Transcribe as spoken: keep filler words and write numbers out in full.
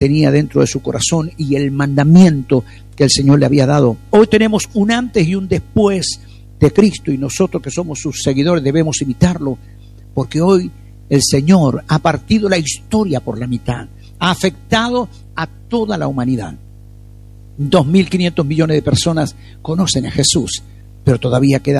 tenía dentro de su corazón y el mandamiento que el Señor le había dado. Hoy tenemos un antes y un después de Cristo, y nosotros que somos sus seguidores debemos imitarlo, porque hoy el Señor ha partido la historia por la mitad, ha afectado a toda la humanidad. dos mil quinientos millones de personas conocen a Jesús, pero todavía queda